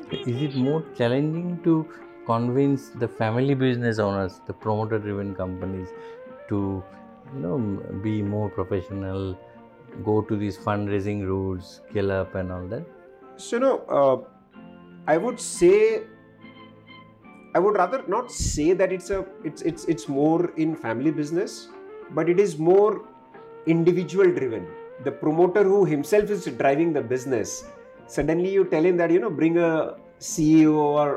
Is it more challenging to convince the family business owners, the promoter-driven companies, to be more professional, go to these fundraising routes, scale up, and all that? So, I would say, I would rather not say that it's more in family business, but it is more individual driven. The promoter who himself is driving the business, suddenly you tell him that bring a CEO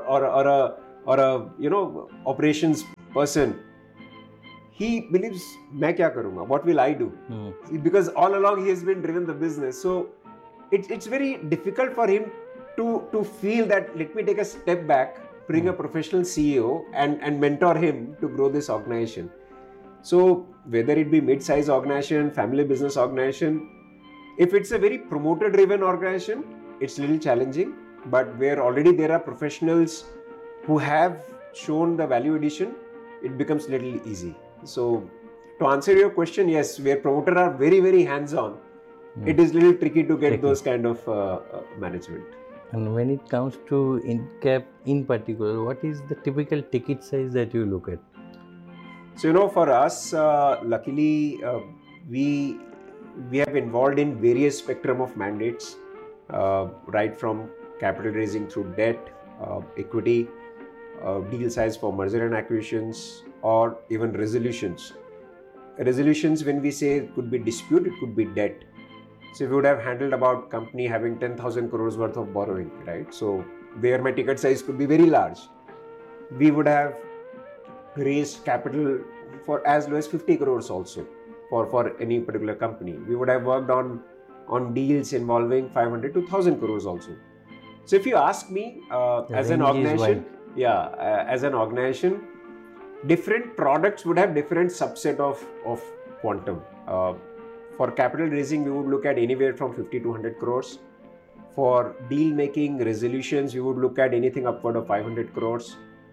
or a operations person. He believes मैं क्या करूँगा? What will I do? Because all along he has been driven the business. So it's very difficult for him to feel that let me take a step back, bring a professional CEO and mentor him to grow this organization. So whether it be mid-size organization, family business organization, if it's a very promoter-driven organization, it's a little challenging. But where already there are professionals who have shown the value addition, it becomes a little easy. So to answer your question, yes, where promoters are very, very hands-on, it is a little tricky to get those kind of management. And when it comes to in-cap in particular, what is the typical ticket size that you look at? So for us, luckily, we have involved in various spectrum of mandates, right from capital raising through debt, equity, deal size for merger and acquisitions, or even resolutions. Resolutions, when we say it could be dispute, it could be debt. So we would have handled about company having 10,000 crores worth of borrowing, right? So where my ticket size could be very large. We would have raised capital for as low as 50 crores also for any particular company. We would have worked on deals involving 500 to 1,000 crores also. So if you ask me, as an organization, as an organization, different products would have different subset of quantum. For capital raising, we would look at anywhere from 50 to 100 crores. For deal making resolutions, we would look at anything upward of 500 crores.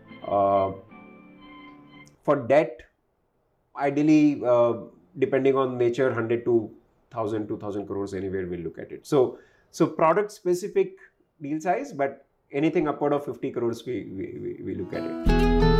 For debt, ideally, depending on nature, 100 to 1,000, 2,000 crores, anywhere we'll look at it. So product specific deal size, but anything upward of 50 crores, we look at it.